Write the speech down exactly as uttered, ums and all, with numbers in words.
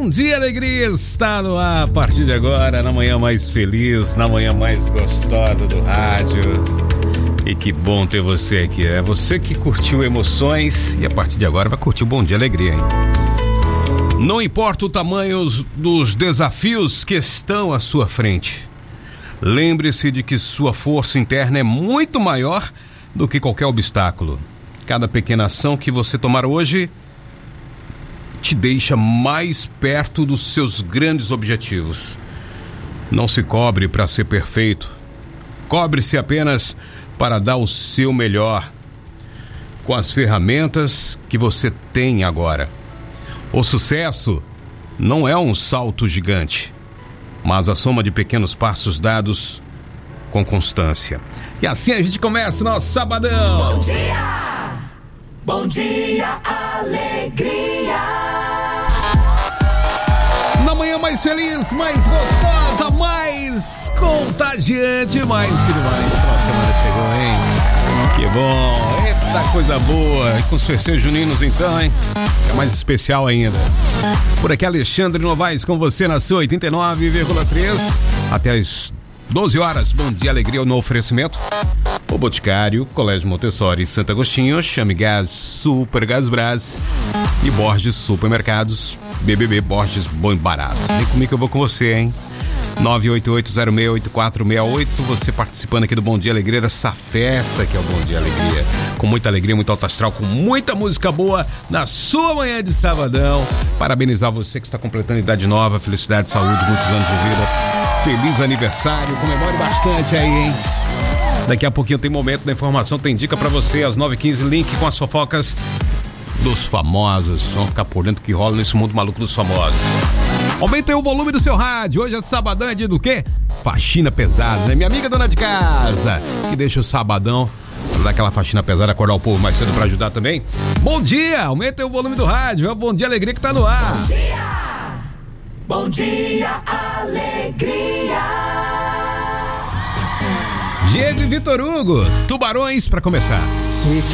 Bom dia, alegria, está no ar a partir de agora, na manhã mais feliz, na manhã mais gostosa do rádio. E que bom ter você aqui, é você que curtiu emoções e a partir de agora vai curtir o Bom Dia Alegria, hein? Não importa o tamanho dos desafios que estão à sua frente, lembre-se de que sua força interna é muito maior do que qualquer obstáculo. Cada pequena ação que você tomar hoje te deixa mais perto dos seus grandes objetivos. Não se cobre para ser perfeito. Cobre-se apenas para dar o seu melhor com as ferramentas que você tem agora. O sucesso não é um salto gigante, mas a soma de pequenos passos dados com constância. E assim a gente começa o nosso sabadão. Bom dia! Bom dia, alegria! Na manhã mais feliz, mais gostosa, mais contagiante, mais que demais. A semana chegou, hein? Que bom, eita coisa boa. E com os festejos juninos então, hein? É mais especial ainda. Por aqui Alexandre Novaes com você na sua oitenta e nove vírgula três até as doze horas. Bom dia, alegria no oferecimento. O Boticário, Colégio Montessori, Santo Agostinho, Chame Gás, Super Gás Brás e Borges Supermercados, B B B Borges Bom e Barato. Vem comigo que eu vou com você, hein? nove oito oito zero seis oito quatro seis oito, você participando aqui do Bom Dia Alegria, dessa festa que é o Bom Dia Alegria. Com muita alegria, muito alto astral, com muita música boa na sua manhã de sabadão. Parabenizar você que está completando idade nova, felicidade, saúde, muitos anos de vida. Feliz aniversário, comemore bastante aí, hein? Daqui a pouquinho tem momento da informação, tem dica pra você, às nove e quinze, link com as fofocas dos famosos. Vamos ficar por dentro do que rola nesse mundo maluco dos famosos. Aumente aí o volume do seu rádio. Hoje é sabadão, é dia do quê? Faxina pesada, né? Minha amiga dona de casa, que deixa o sabadão pra dar aquela faxina pesada, acordar o povo mais cedo pra ajudar também. Bom dia, aumente aí o volume do rádio. É o Bom Dia Alegria que tá no ar. Bom dia! Bom dia, alegria! Diego e Vitor Hugo, Tubarões pra começar. Se